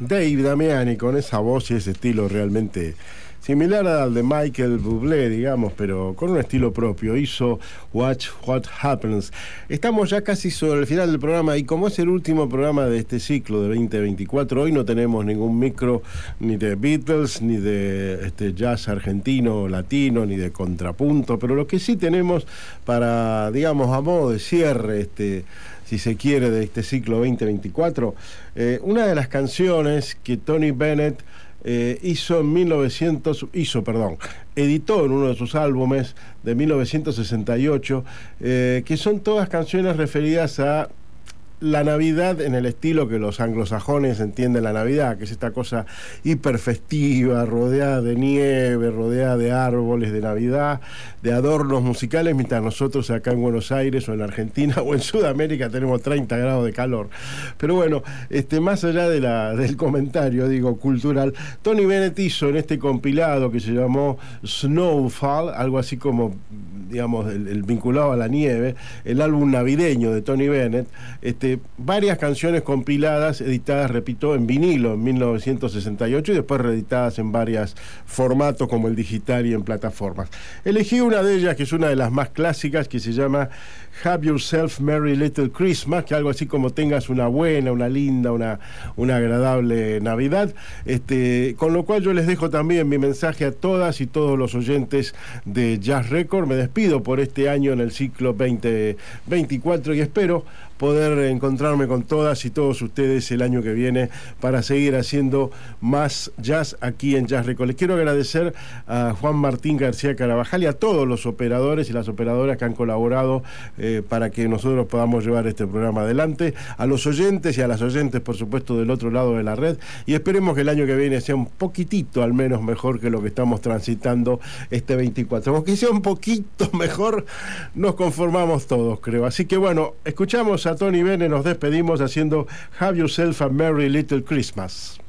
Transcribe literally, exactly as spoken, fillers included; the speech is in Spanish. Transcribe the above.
Dave Damiani, con esa voz y ese estilo realmente similar al de Michael Bublé, digamos, pero con un estilo propio, hizo Watch What Happens. Estamos ya casi sobre el final del programa y como es el último programa de este ciclo de veinte veinticuatro, hoy no tenemos ningún micro ni de Beatles, ni de este, jazz argentino, latino, ni de contrapunto, pero lo que sí tenemos para, digamos, a modo de cierre, este, si se quiere, de este ciclo veinte veinticuatro, eh, una de las canciones que Tony Bennett Eh, hizo en mil novecientos, hizo, perdón, editó en uno de sus álbumes de mil novecientos sesenta y ocho, eh, que son todas canciones referidas a la Navidad en el estilo que los anglosajones entienden la Navidad, que es esta cosa hiperfestiva, rodeada de nieve, rodeada de árboles de Navidad, de adornos musicales, mientras nosotros acá en Buenos Aires o en Argentina o en Sudamérica tenemos treinta grados de calor. Pero bueno, este, más allá de la, del comentario, digo, cultural, Tony Bennett hizo en este compilado que se llamó Snowfall, algo así como, digamos, el, el vinculado a la nieve, el álbum navideño de Tony Bennett, este, varias canciones compiladas, editadas, repito, en vinilo en mil novecientos sesenta y ocho y después reeditadas en varios formatos como el digital y en plataformas. Elegí una de ellas que es una de las más clásicas, que se llama Have Yourself Merry Little Christmas, que algo así como tengas una buena, una linda, una, una agradable Navidad, este, con lo cual yo les dejo también mi mensaje a todas y todos los oyentes de Jazz Record. Me despido por este año en el ciclo veinte veinticuatro y espero poder encontrarme con todas y todos ustedes el año que viene para seguir haciendo más jazz aquí en Jazz Record. Les quiero agradecer a Juan Martín García Carabajal y a todos los operadores y las operadoras que han colaborado eh, para que nosotros podamos llevar este programa adelante, a los oyentes y a las oyentes, por supuesto, del otro lado de la red, y esperemos que el año que viene sea un poquitito al menos mejor que lo que estamos transitando este veinticuatro. Aunque sea un poquito mejor, nos conformamos todos, creo. Así que bueno, escuchamos a Tony Bennett, nos despedimos haciendo Have Yourself a Merry Little Christmas.